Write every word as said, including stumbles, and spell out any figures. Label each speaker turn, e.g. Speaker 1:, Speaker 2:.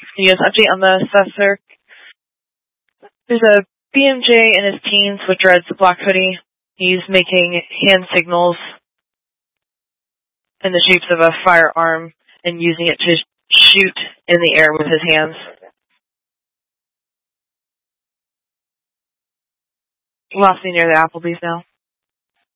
Speaker 1: Can you guys update on the stuff, sir? There's a B M J in his teens with dreads, a black hoodie. He's making hand signals in the shapes of a firearm and using it to shoot in the air with his hands. Lost me near the Applebee's now.